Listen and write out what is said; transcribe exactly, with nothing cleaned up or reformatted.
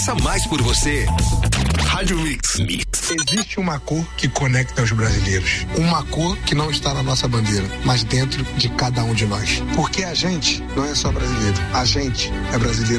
mais por você. Rádio Mix. Mix. Existe uma cor que conecta os brasileiros. Uma cor que não está na nossa bandeira, mas dentro de cada um de nós. Porque a gente não é só brasileiro. A gente é brasileiro